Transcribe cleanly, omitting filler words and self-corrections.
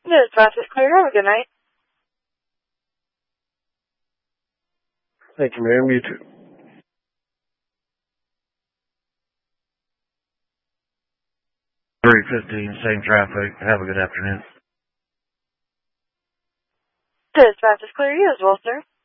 Dispatch is clear. Have a good night. Thank you, ma'am. You too. 315, same traffic. Have a good afternoon. Dispatch is clear. You as well, sir.